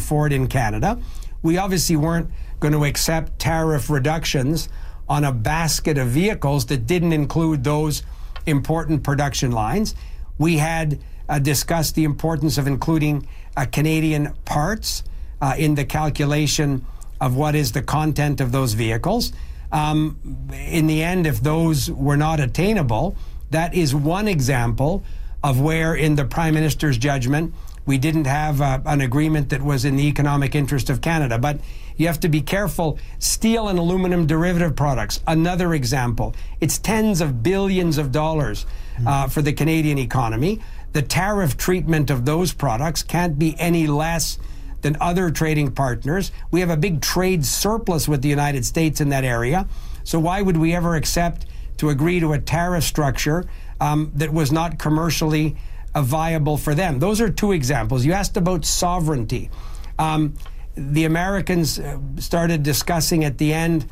forward in Canada. We obviously weren't going to accept tariff reductions on a basket of vehicles that didn't include those important production lines. We had discussed the importance of including Canadian parts in the calculation of what is the content of those vehicles. In the end, if those were not attainable, that is one example of where, in the Prime Minister's judgment, we didn't have an agreement that was in the economic interest of Canada. But you have to be careful. Steel and aluminum derivative products, another example. It's tens of billions of dollars for the Canadian economy. The tariff treatment of those products can't be any less than other trading partners. We have a big trade surplus with the United States in that area. So why would we ever accept to agree to a tariff structure that was not commercially viable for them? Those are two examples. You asked about sovereignty. The Americans started discussing at the end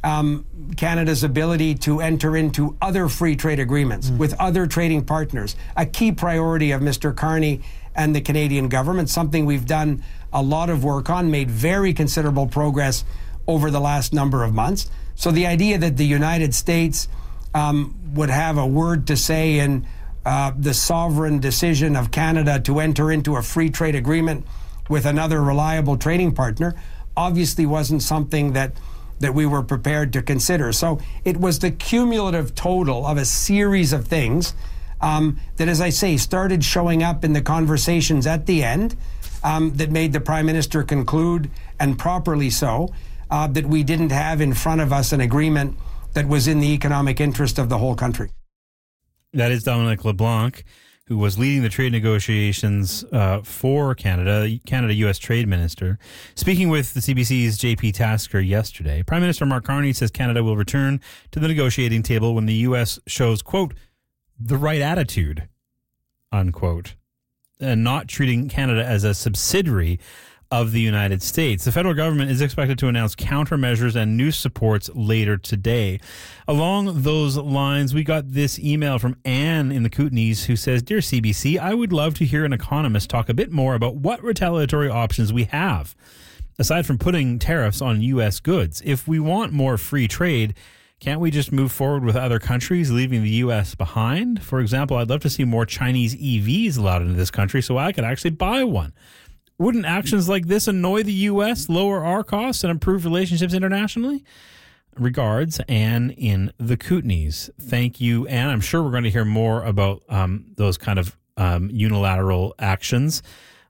Canada's ability to enter into other free trade agreements with other trading partners, a key priority of Mr. Carney and the Canadian government, something we've done a lot of work on, made very considerable progress over the last number of months. So the idea that the United States would have a word to say in the sovereign decision of Canada to enter into a free trade agreement with another reliable trading partner obviously wasn't something that we were prepared to consider. So it was the cumulative total of a series of things that, as I say, started showing up in the conversations at the end that made the Prime Minister conclude, and properly so, that we didn't have in front of us an agreement that was in the economic interest of the whole country. That is Dominic LeBlanc, who was leading the trade negotiations for Canada-U.S. Trade Minister. Speaking with the CBC's JP Tasker yesterday, Prime Minister Mark Carney says Canada will return to the negotiating table when the U.S. shows, quote, the right attitude, unquote, and not treating Canada as a subsidiary of the United States. The federal government is expected to announce countermeasures and new supports later today. Along those lines, we got this email from Anne in the Kootenays who says, Dear CBC, I would love to hear an economist talk a bit more about what retaliatory options we have, aside from putting tariffs on U.S. goods. If we want more free trade, can't we just move forward with other countries, leaving the U.S. behind? For example, I'd love to see more Chinese EVs allowed into this country so I could actually buy one. Wouldn't actions like this annoy the U.S., lower our costs, and improve relationships internationally? Regards, Anne in the Kootenays. Thank you, Anne. I'm sure we're going to hear more about those kind of unilateral actions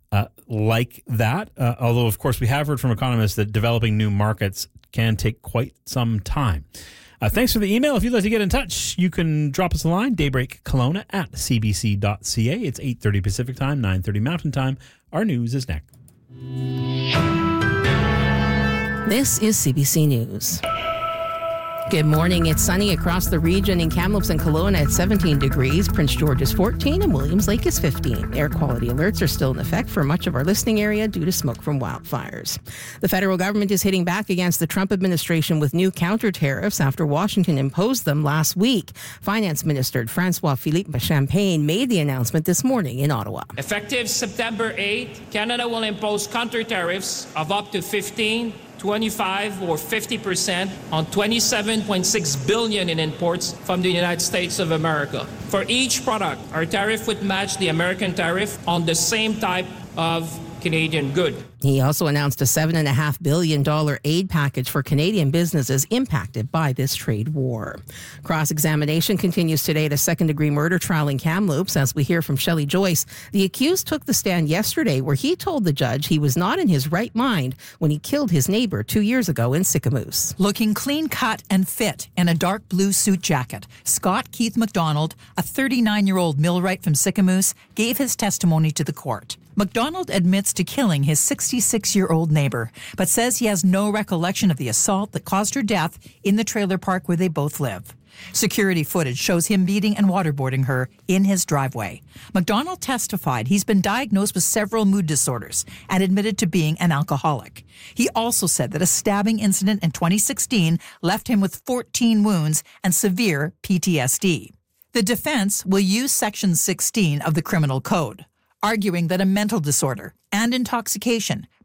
like that. Although, of course, we have heard from economists that developing new markets can take quite some time. Thanks for the email. If you'd like to get in touch, you can drop us a line, daybreakkelowna@cbc.ca. It's 8:30 Pacific Time, 9:30 Mountain Time. Our news is next. This is CBC News. Good morning. It's sunny across the region in Kamloops and Kelowna at 17 degrees. Prince George is 14 and Williams Lake is 15. Air quality alerts are still in effect for much of our listening area due to smoke from wildfires. The federal government is hitting back against the Trump administration with new counter tariffs after Washington imposed them last week. Finance Minister François-Philippe Champagne made the announcement this morning in Ottawa. Effective September 8, Canada will impose counter tariffs of up to 15%, 25% or 50% on $27.6 billion in imports from the United States of America. For each product, our tariff would match the American tariff on the same type of Canadian good. He also announced a $7.5 billion aid package for Canadian businesses impacted by this trade war. Cross-examination continues today at a second-degree murder trial in Kamloops. As we hear from Shelley Joyce, the accused took the stand yesterday where he told the judge he was not in his right mind when he killed his neighbor 2 years ago in Sicamous. Looking clean-cut and fit in a dark blue suit jacket, Scott Keith McDonald, a 39-year-old millwright from Sicamous, gave his testimony to the court. McDonald admits to killing his 66-year-old neighbor, but says he has no recollection of the assault that caused her death in the trailer park where they both live. Security footage shows him beating and waterboarding her in his driveway. McDonald testified he's been diagnosed with several mood disorders and admitted to being an alcoholic. He also said that a stabbing incident in 2016 left him with 14 wounds and severe PTSD. The defense will use Section 16 of the Criminal Code, arguing that a mental disorder and intoxication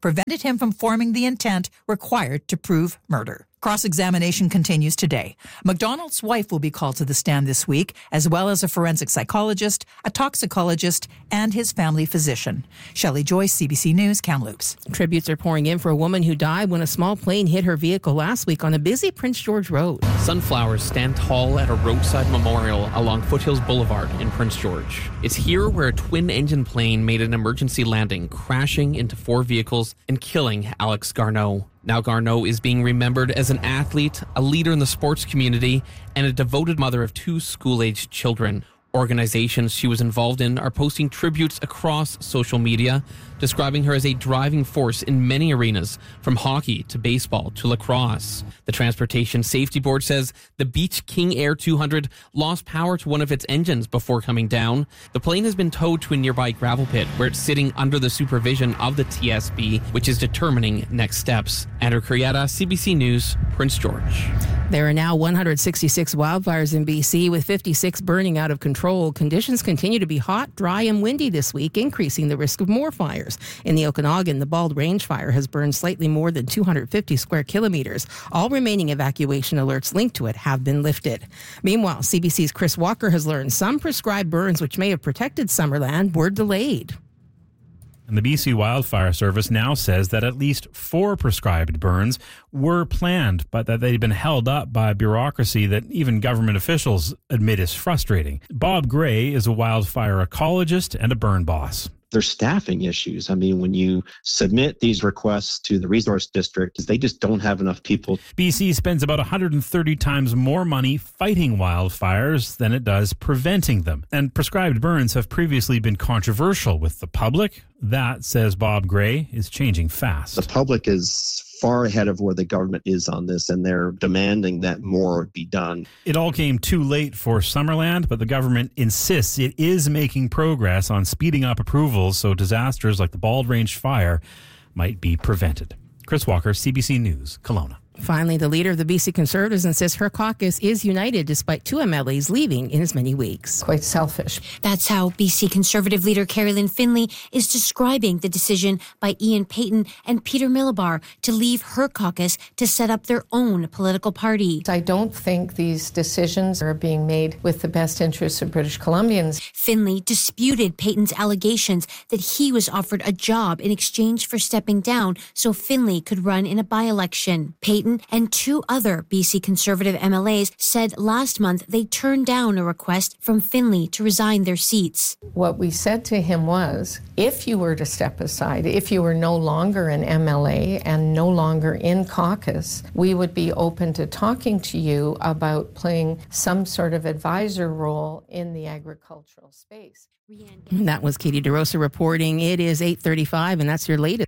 prevented him from forming the intent required to prove murder. Cross-examination continues today. McDonald's wife will be called to the stand this week, as well as a forensic psychologist, a toxicologist, and his family physician. Shelley Joyce, CBC News, Kamloops. Tributes are pouring in for a woman who died when a small plane hit her vehicle last week on a busy Prince George Road. Sunflowers stand tall at a roadside memorial along Foothills Boulevard in Prince George. It's here where a twin-engine plane made an emergency landing, crashing into 4 vehicles and killing Alex Garneau. Now Garneau is being remembered as an athlete, a leader in the sports community, and a devoted mother of 2 school-aged children. Organizations she was involved in are posting tributes across social media, describing her as a driving force in many arenas, from hockey to baseball to lacrosse. The Transportation Safety Board says the Beech King Air 200 lost power to one of its engines before coming down. The plane has been towed to a nearby gravel pit where it's sitting under the supervision of the TSB, which is determining next steps. Andrew Curietta, CBC News, Prince George. There are now 166 wildfires in BC, with 56 burning out of control. Conditions continue to be hot, dry, and windy this week, increasing the risk of more fires. In the Okanagan, the Bald Range fire has burned slightly more than 250 square kilometers. All remaining evacuation alerts linked to it have been lifted. Meanwhile, CBC's Chris Walker has learned some prescribed burns which may have protected Summerland were delayed. And the BC Wildfire Service now says that at least 4 prescribed burns were planned, but that they've been held up by bureaucracy that even government officials admit is frustrating. Bob Gray is a wildfire ecologist and a burn boss. There's staffing issues. I mean, when you submit these requests to the resource district, they just don't have enough people. BC spends about 130 times more money fighting wildfires than it does preventing them. And prescribed burns have previously been controversial with the public. That, says Bob Gray, is changing fast. The public is far ahead of where the government is on this, and they're demanding that more be done. It all came too late for Summerland, but the government insists it is making progress on speeding up approvals so disasters like the Bald Range fire might be prevented. Chris Walker, CBC News, Kelowna. Finally, the leader of the BC Conservatives insists her caucus is united despite 2 MLAs leaving in as many weeks. Quite selfish. That's how BC Conservative leader Carrie-Lynn Finlay is describing the decision by Ian Payton and Peter Millibar to leave her caucus to set up their own political party. I don't think these decisions are being made with the best interests of British Columbians. Finlay disputed Payton's allegations that he was offered a job in exchange for stepping down so Finlay could run in a by-election. Payton and 2 other BC Conservative MLAs said last month they turned down a request from Finlay to resign their seats. What we said to him was, if you were to step aside, if you were no longer an MLA and no longer in caucus, we would be open to talking to you about playing some sort of advisor role in the agricultural space. That was Katie DeRosa reporting. It is 8:35, and that's your latest.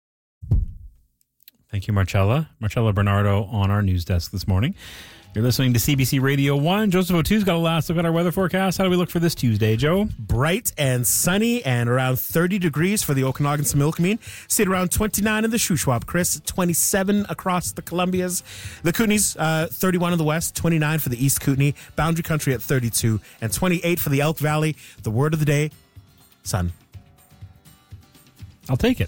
Thank you, Marcella. Marcella Bernardo on our news desk this morning. You're listening to CBC Radio 1. Joseph O'Too's got a last look at our weather forecast. How do we look for this Tuesday, Joe? Bright and sunny and around 30 degrees for the Okanagan Similkameen. Stayed around 29 in the Shuswap, Chris. 27 across the Columbias. The Kootenays, 31 in the west, 29 for the East Kootenay. Boundary Country at 32 and 28 for the Elk Valley. The word of the day, sun. I'll take it.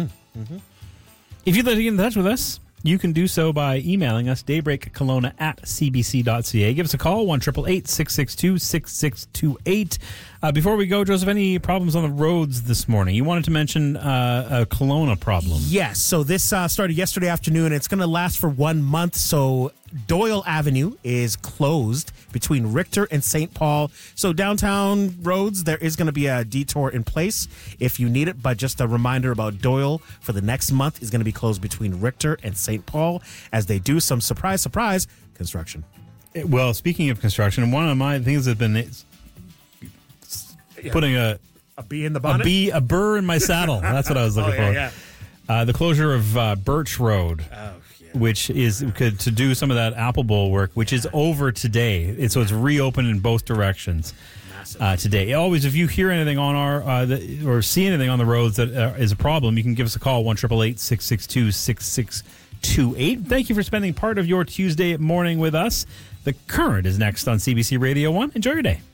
If you'd like to get in touch with us, you can do so by emailing us, daybreakkelowna@cbc.ca. Give us a call, 1-888-662-6628. Before we go, Joseph, any problems on the roads this morning? You wanted to mention a Kelowna problem. Yes, so this started yesterday afternoon. It's going to last for 1 month. So Doyle Avenue is closed between Richter and St. Paul. So downtown roads, there is going to be a detour in place if you need it. But just a reminder about Doyle for the next month is going to be closed between Richter and St. Paul as they do some surprise construction. Well, speaking of construction, one of my things has been putting a bee in the bonnet? A burr in my saddle. That's what I was looking for. The closure of Birch Road. Which is to do some of that Apple Bowl work, which is over today. So it's reopened in both directions today. Always, if you hear anything on our or see anything on the roads that is a problem, you can give us a call, 1-888-662-6628. Thank you for spending part of your Tuesday morning with us. The Current is next on CBC Radio 1. Enjoy your day.